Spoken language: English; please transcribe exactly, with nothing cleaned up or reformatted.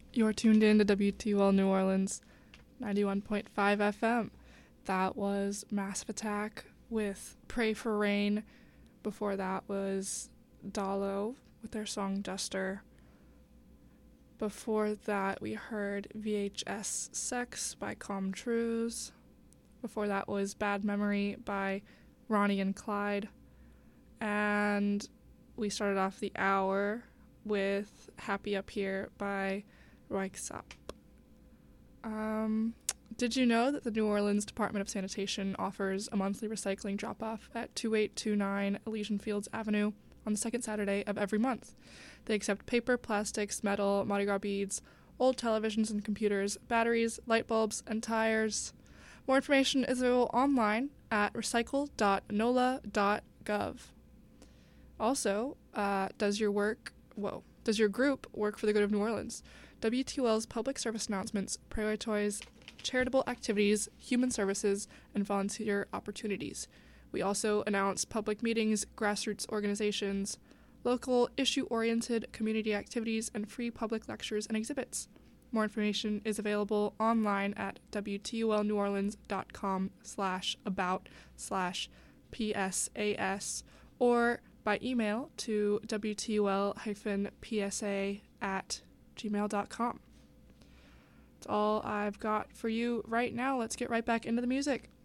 You're tuned in to W T U L New Orleans, ninety-one point five F M. That was Massive Attack with Pray for Rain. Before that was Dalo with their song Duster. Before that, we heard V H S Sex by Com Trues. Before that was Bad Memory by Ronnie and Clyde. And we started off the hour with Happy Up Here by Rykesap. Um, did you know that the New Orleans Department of Sanitation offers a monthly recycling drop-off at twenty-eight twenty-nine Elysian Fields Avenue on the second Saturday of every month? They accept paper, plastics, metal, Mardi Gras beads, old televisions and computers, batteries, light bulbs, and tires. More information is available online at recycle dot n o l a dot gov. Also, uh, does your work, whoa, does your group work for the good of New Orleans? W T U L's public service announcements prioritize charitable activities, human services, and volunteer opportunities. We also announce public meetings, grassroots organizations, local issue-oriented community activities, and free public lectures and exhibits. More information is available online at w t u l new orleans dot com slash about slash p s a s or by email to w t u l p s a at gmail dot com. That's all I've got for you right now. Let's get right back into the music.